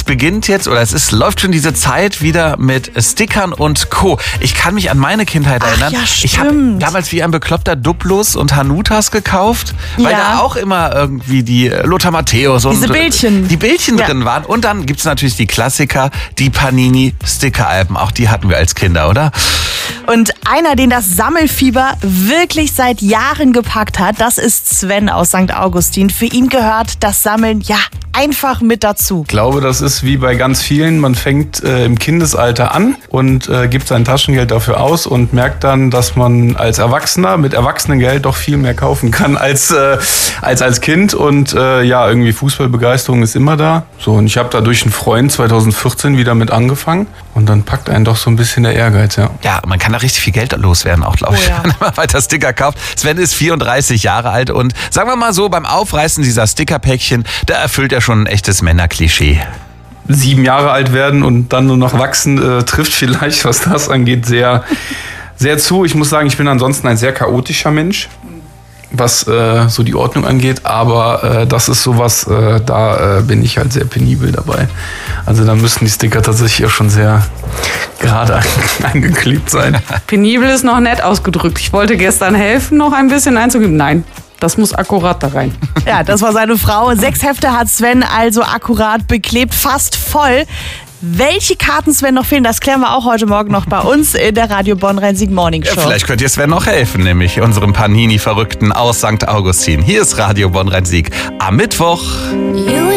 beginnt jetzt, oder läuft schon diese Zeit wieder mit Stickern und Co. Ich kann mich an meine Kindheit erinnern. Ja, ich habe damals wie ein Bekloppter Duplos und Hanutas gekauft, weil da auch immer irgendwie die Lothar Matthäus und die Bildchen drin waren. Und dann gibt es natürlich die Klassiker, die Panini-Sticker-Alben. Auch die hatten wir als Kinder, oder? Und einer, den das Sammelfieber wirklich seit Jahren gepackt hat, das ist Sven aus St. Augustin. Für ihn gehört das Sammeln einfach mit dazu. Ich glaube, das ist wie bei ganz vielen. Man fängt im Kindesalter an und gibt sein Taschengeld dafür aus und merkt dann, dass man als Erwachsener mit Erwachsenengeld doch viel mehr kaufen kann als Kind. Und irgendwie Fußballbegeisterung ist immer da. So, und ich habe da durch einen Freund 2014 wieder mit angefangen. Und dann packt einen doch so ein bisschen der Ehrgeiz, ja. Ja, man kann da richtig viel Geld loswerden, auch glaube ich, wenn man weiter Sticker kauft. Sven ist 34 Jahre alt und sagen wir mal so, beim Aufreißen dieser Stickerpäckchen, da erfüllt er schon ein echtes Männerklischee. 7 Jahre alt werden und dann nur noch wachsen, trifft vielleicht, was das angeht, sehr, sehr zu. Ich muss sagen, ich bin ansonsten ein sehr chaotischer Mensch, was so die Ordnung angeht, aber das ist sowas, da bin ich halt sehr penibel dabei. Also da müssen die Sticker tatsächlich auch schon sehr gerade eingeklebt sein. Penibel ist noch nett ausgedrückt. Ich wollte gestern helfen, noch ein bisschen einzugeben. Nein, das muss akkurat da rein. Ja, das war seine Frau. 6 Hefte hat Sven also akkurat beklebt, fast voll. Welche Karten Sven noch fehlen, das klären wir auch heute Morgen noch bei uns in der Radio Bonn Rhein-Sieg Morning Show. Ja, vielleicht könnt ihr Sven noch helfen, nämlich unserem Panini-Verrückten aus St. Augustin. Hier ist Radio Bonn Rhein-Sieg am Mittwoch.